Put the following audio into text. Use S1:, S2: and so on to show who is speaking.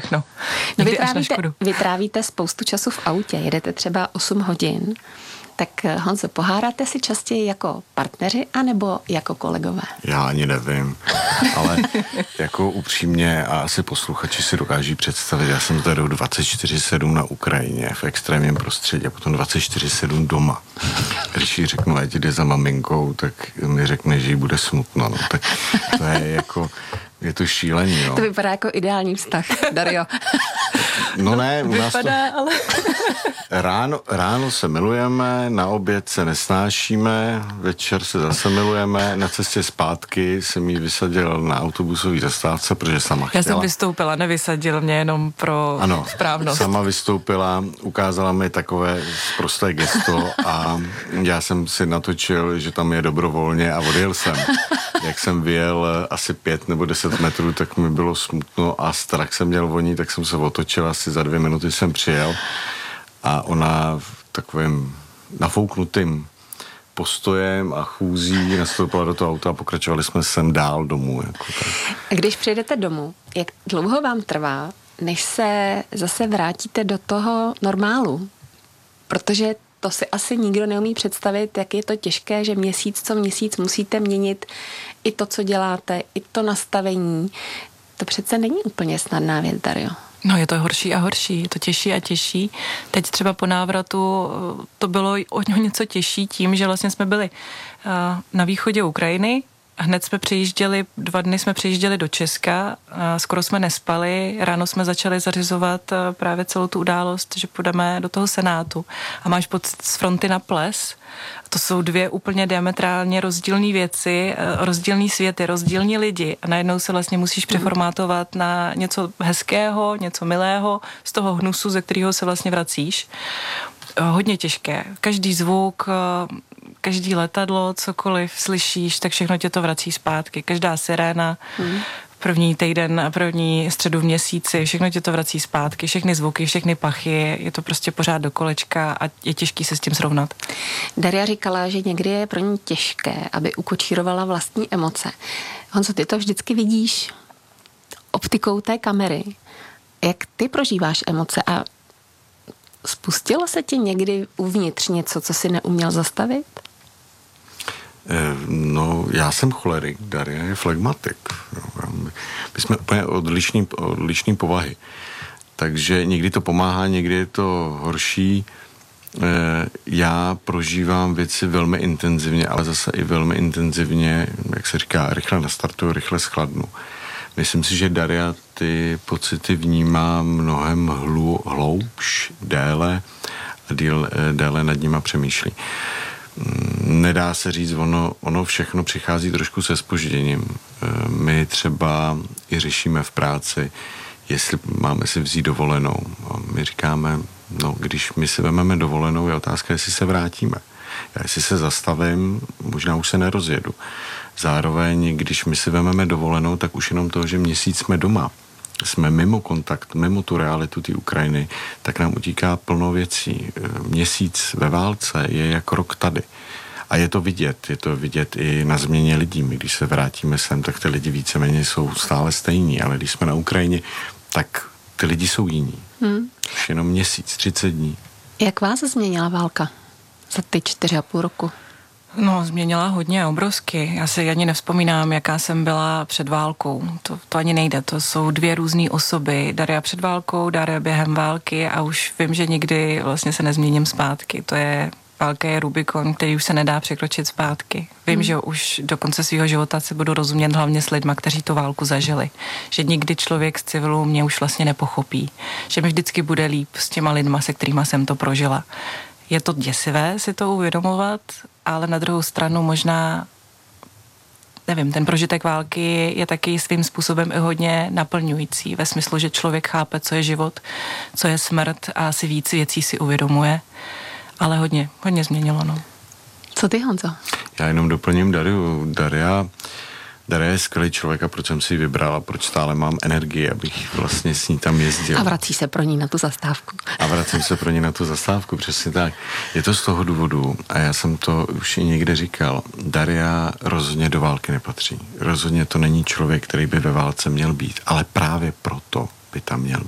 S1: všechno.
S2: No vy trávíte spoustu času v autě, jedete třeba 8 hodin, tak Honzo, pohádáte si častěji jako partneři anebo jako kolegové?
S3: Já ani nevím, ale jako upřímně a asi posluchači si dokáží představit, já jsem tady 24/7 na Ukrajině v extrémním prostředí a potom 24/7 doma. Když jí řeknu, ať jde za maminkou, tak mi řekne, že jí bude smutno. No. Tak to je jako, je to šílený. No.
S2: To vypadá jako ideální vztah, Dario.
S3: No ne, u nás
S1: vypadá, ale...
S3: Ráno se milujeme, na oběd se nesnášíme, večer se zase milujeme, na cestě zpátky jsem jí vysadil na autobusové zastávce, protože sama chtěla.
S1: Já jsem vystoupila, nevysadil mě jenom pro správnost.
S3: Sama vystoupila, ukázala mi takové prosté gesto a já jsem si natočil, že tam je dobrovolně a odjel jsem. Jak jsem vyjel asi 5 nebo 10 metrů, tak mi bylo smutno a strach jsem měl o ní, tak jsem se otočil, asi za 2 minuty jsem přijel a ona v takovém nafouknutým postojem a chůzí nastoupila do toho auta a pokračovali jsme sem dál domů. Jako tak.
S2: A když přijdete domů, jak dlouho vám trvá, než se zase vrátíte do toho normálu? Protože to si asi nikdo neumí představit, jak je to těžké, že měsíc co měsíc musíte měnit i to, co děláte, i to nastavení. To přece není úplně snadná věc, Dario.
S1: No, je to horší a horší, je to těžší a těžší. Teď třeba po návratu to bylo o něco těžší tím, že vlastně jsme byli na východě Ukrajiny. Hned jsme přijížděli, 2 dny jsme přijížděli do Česka, skoro jsme nespali, ráno jsme začali zařizovat právě celou tu událost, že půjdeme do toho Senátu a máš pocit z fronty na ples. To jsou 2 úplně diametrálně rozdílné věci, rozdílný světy, rozdílní lidi a najednou se vlastně musíš přeformátovat na něco hezkého, něco milého z toho hnusu, ze kterého se vlastně vracíš. Hodně těžké. Každý zvuk, každý letadlo, cokoliv slyšíš, tak všechno tě to vrací zpátky. Každá siréna, první týden, první středu v měsíci, všechno tě to vrací zpátky. Všechny zvuky, všechny pachy, je to prostě pořád do kolečka a je těžký se s tím srovnat.
S2: Daria říkala, že někdy je pro ní těžké, aby ukočírovala vlastní emoce. Honzo, ty to vždycky vidíš optikou té kamery. Jak ty prožíváš emoce a spustilo se ti někdy uvnitř něco, co si neuměl zastavit?
S3: No, já jsem cholerik, Daria je flegmatik. My jsme úplně odlišný povahy. Takže někdy to pomáhá, někdy je to horší. Já prožívám věci velmi intenzivně, ale zase i velmi intenzivně, jak se říká, rychle nastartuju, rychle schladnu. Myslím si, že Daria ty pocity vnímá mnohem hloubš, déle a déle nad nima přemýšlí. Nedá se říct, ono všechno přichází trošku se zpožděním. My třeba i řešíme v práci, jestli máme si vzít dovolenou. My říkáme, no, když my si vezmeme dovolenou, je otázka, jestli se vrátíme. Já jestli se zastavím, možná už se nerozjedu. Zároveň, když my si vezmeme dovolenou, tak už jenom to, že měsíc jsme doma, jsme mimo kontakt, mimo tu realitu té Ukrajiny, tak nám utíká plno věcí. Měsíc ve válce je jak rok tady. A je to vidět i na změně lidí. My, když se vrátíme sem, tak ty lidi víceméně jsou stále stejní, ale když jsme na Ukrajině, tak ty lidi jsou jiní. Už jenom měsíc, 30 dní. Jak
S2: vás změnila válka za ty 4,5 roku?
S1: No, změnila hodně, obrovsky. Já si ani nevzpomínám, jaká jsem byla před válkou. To ani nejde. To jsou 2 různé osoby. Daria před válkou, Daria během války a už vím, že nikdy vlastně se nezměním zpátky. Válka je Rubikon, který už se nedá překročit zpátky. Vím, že už do konce svého života si budu rozumět hlavně s lidma, kteří tu válku zažili. Že nikdy člověk z civilu mě už vlastně nepochopí. Že mi vždycky bude líp s těma lidma, se kterýma jsem to prožila. Je to děsivé si to uvědomovat, ale na druhou stranu možná, nevím, ten prožitek války je taky svým způsobem i hodně naplňující, ve smyslu, že člověk chápe, co je život, co je smrt a si víc věcí si uvědomuje, ale hodně změnilo, no.
S2: Co ty, Honzo?
S3: Já jenom doplním Dariu. Daria je skvělý člověk a proč jsem si ji vybral a proč stále mám energii, abych vlastně s ní tam jezdil.
S2: A vrací se pro ní na tu zastávku.
S3: A vracím se pro ní na tu zastávku, přesně tak. Je to z toho důvodu, a já jsem to už i někde říkal, Daria rozhodně do války nepatří. Rozhodně to není člověk, který by ve válce měl být, ale právě proto by tam měl